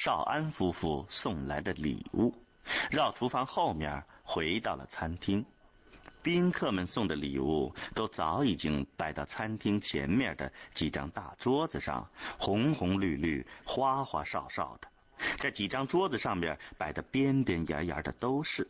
少安夫妇送来的礼物，绕厨房后面回到了餐厅。宾客们送的礼物都早已经摆到餐厅前面的几张大桌子上，红红绿绿，花花哨哨的。这几张桌子上面摆的边边沿沿的都是。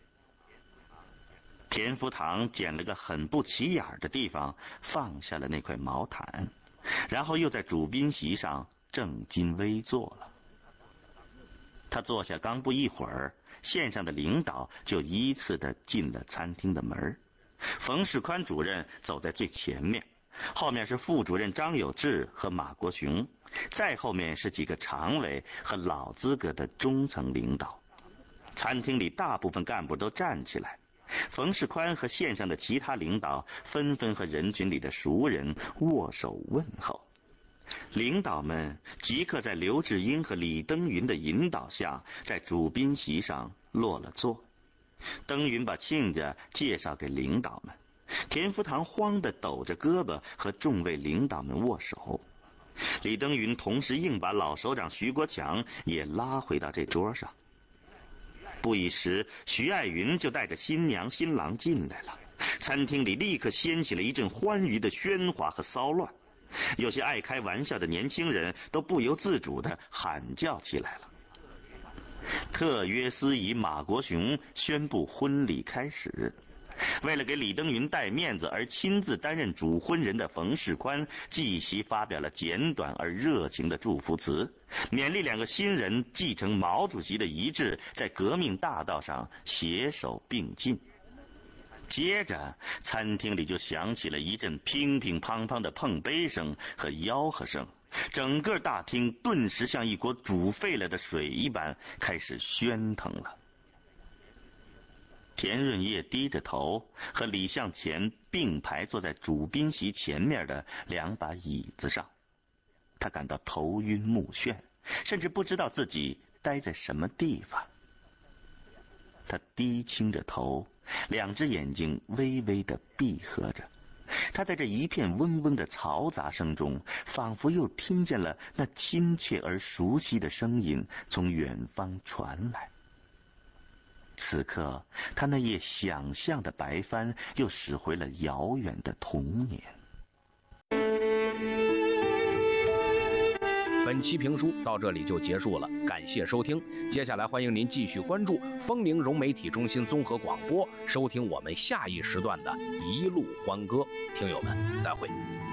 田福堂捡了个很不起眼的地方，放下了那块毛毯，然后又在主宾席上正襟危坐了。他坐下刚不一会儿，县上的领导就依次的进了餐厅的门。冯世宽主任走在最前面，后面是副主任张有志和马国雄，再后面是几个常委和老资格的中层领导。餐厅里大部分干部都站起来，冯世宽和县上的其他领导纷纷和人群里的熟人握手问候。领导们即刻在刘志英和李登云的引导下，在主宾席上落了座。登云把亲家介绍给领导们，田福堂慌得抖着胳膊和众位领导们握手。李登云同时硬把老首长徐国强也拉回到这桌上。不一时，徐爱云就带着新娘新郎进来了，餐厅里立刻掀起了一阵欢愉的喧哗和骚乱。有些爱开玩笑的年轻人都不由自主地喊叫起来了。特约司仪马国雄宣布婚礼开始。为了给李登云带面子而亲自担任主婚人的冯世宽即席发表了简短而热情的祝福词，勉励两个新人继承毛主席的遗志，在革命大道上携手并进。接着餐厅里就响起了一阵乒乒乓乓的碰杯声和吆喝声，整个大厅顿时像一锅煮沸了的水一般开始喧腾了。田润叶低着头，和李向前并排坐在主宾席前面的两把椅子上。他感到头晕目眩，甚至不知道自己待在什么地方。他低倾着头，两只眼睛微微地闭合着。他在这一片嗡嗡的嘈杂声中，仿佛又听见了那亲切而熟悉的声音从远方传来。此刻，他那页想象的白帆又驶回了遥远的童年。 本期评书到这里就结束了，感谢收听。接下来欢迎您继续关注丰宁融媒体中心综合广播，收听我们下一时段的一路欢歌。听友们，再会。